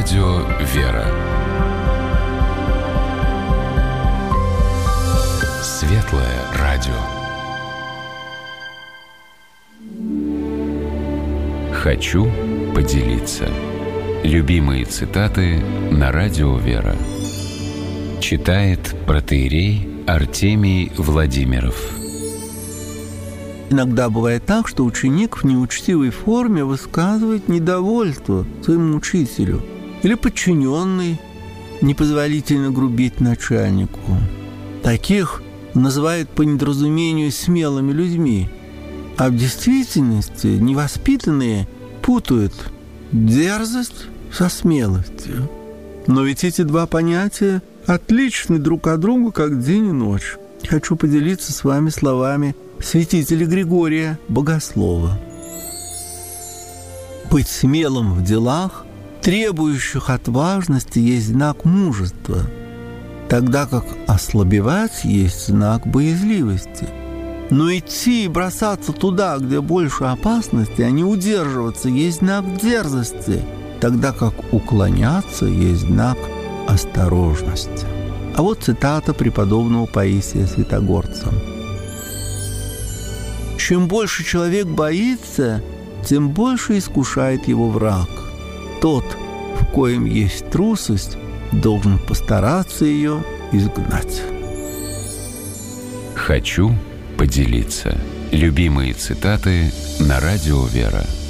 радио «Вера». Светлое радио. Хочу поделиться. Любимые цитаты на радио «Вера». Читает протоиерей Артемий Владимиров. Иногда бывает так, что ученик в неучтивой форме высказывает недовольство своему учителю, или подчиненный непозволительно грубит начальнику. Таких называют по недоразумению смелыми людьми, а в действительности невоспитанные путают дерзость со смелостью. Но ведь эти два понятия отличны друг от друга, как день и ночь. Хочу поделиться с вами словами святителя Григория Богослова. Быть смелым в делах, требующих отважности, есть знак мужества, тогда как ослабевать есть знак боязливости. Но идти и бросаться туда, где больше опасности, а не удерживаться, есть знак дерзости, тогда как уклоняться есть знак осторожности. А вот цитата преподобного Паисия Святогорца. Чем больше человек боится, тем больше искушает его враг. Тот, в коем есть трусость, должен постараться ее изгнать. Хочу поделиться. Любимые цитаты на радио «Вера».